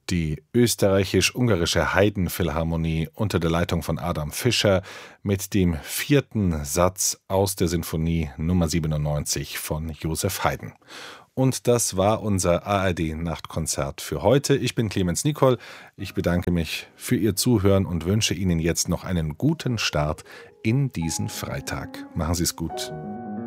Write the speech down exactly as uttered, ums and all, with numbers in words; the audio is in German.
Die österreichisch-ungarische Haydn-Philharmonie unter der Leitung von Adam Fischer mit dem vierten Satz aus der Sinfonie Nummer siebenundneunzig von Joseph Haydn. Und das war unser A R D-Nachtkonzert für heute. Ich bin Clemens Nicol. Ich bedanke mich für Ihr Zuhören und wünsche Ihnen jetzt noch einen guten Start in diesen Freitag. Machen Sie es gut.